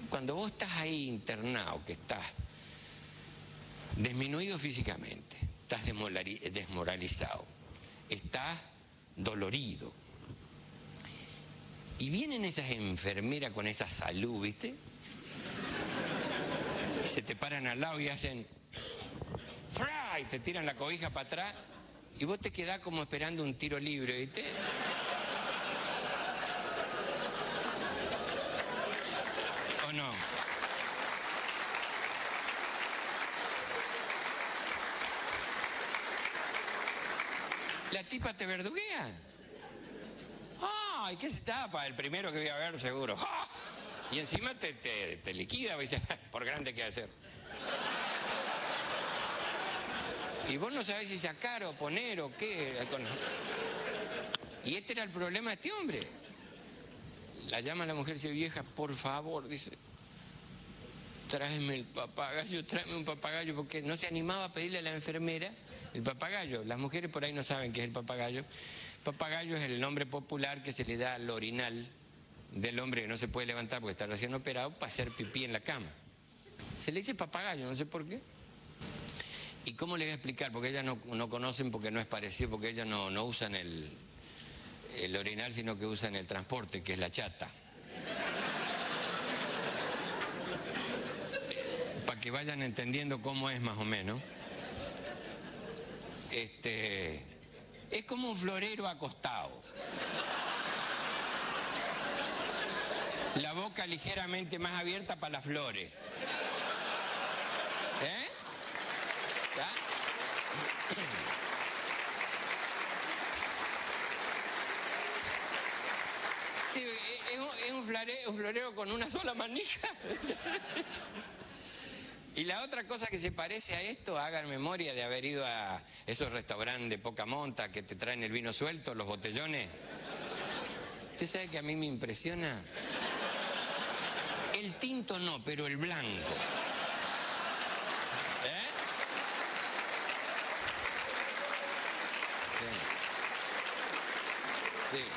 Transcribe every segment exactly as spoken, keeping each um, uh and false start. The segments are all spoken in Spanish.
cuando vos estás ahí internado, que estás disminuido físicamente, estás desmoralizado, estás dolorido, y vienen esas enfermeras con esa salud, ¿viste? Y se te paran al lado y hacen ¡fra! Y te tiran la cobija para atrás y vos te quedás como esperando un tiro libre, ¿viste? ¿O no? La tipa te verduguea. ¡Ay, qué se tapa! El primero que voy a ver, seguro. ¡Ah! Y encima te, te, te liquida, y dice, por grande que hacer. Y vos no sabés si sacar o poner o qué. Y este era el problema de este hombre. La llama la mujer y dice, vieja, por favor, dice, tráeme el papagayo, tráeme un papagayo, porque no se animaba a pedirle a la enfermera el papagayo. Las mujeres por ahí no saben qué es el papagayo. Papagayo es el nombre popular que se le da al orinal del hombre que no se puede levantar porque está recién operado para hacer pipí en la cama. Se le dice papagayo, no sé por qué. ¿Y cómo le voy a explicar? Porque ellas no, no conocen, porque no es parecido, porque ellas no, no usan el, el orinal, sino que usan el transporte, que es la chata. Para que vayan entendiendo cómo es más o menos. Este, es como un florero acostado. La boca ligeramente más abierta para las flores. ¿Eh? ¿Ya? Sí, es un, es un, florero, un florero con una sola manija. Y la otra cosa que se parece a esto, hagan memoria de haber ido a esos restaurantes de poca monta que te traen el vino suelto, los botellones. ¿Usted sabe que a mí me impresiona? El tinto no, pero el blanco. ¿Eh? Sí. Sí.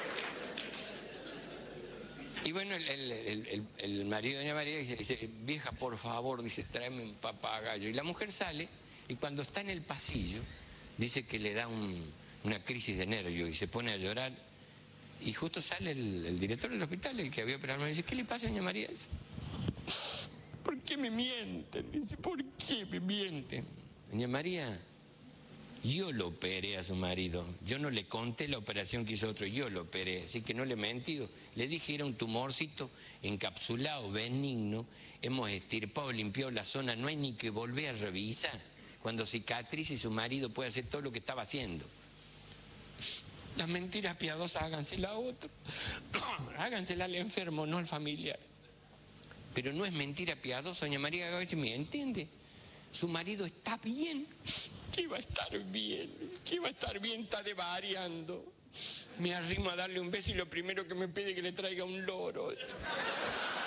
Y bueno, el, el, el, el marido de doña María dice, dice, vieja, por favor, dice, tráeme un papagayo. Y la mujer sale y cuando está en el pasillo, dice que le da un, una crisis de nervio y se pone a llorar. Y justo sale el, el director del hospital, el que había operado, y dice, ¿qué le pasa a doña María? Dice, ¿por qué me mienten? Dice, ¿por qué me mienten? Doña María, yo lo operé a su marido. Yo no le conté la operación que hizo otro, yo lo operé. Así que no le he mentido. Le dije, era un tumorcito encapsulado, benigno. Hemos estirpado, limpiado la zona. No hay ni que volver a revisar. Cuando cicatrice, su marido puede hacer todo lo que estaba haciendo. Las mentiras piadosas háganselas a otro. Háganselas al enfermo, no al familiar. Pero no es mentira piadosa, doña María Gávez, ¿me entiende? Su marido está bien. ¿Qué va a estar bien? ¿Qué va a estar bien? Está devariando. Me arrimo a darle un beso y lo primero que me pide es que le traiga un loro.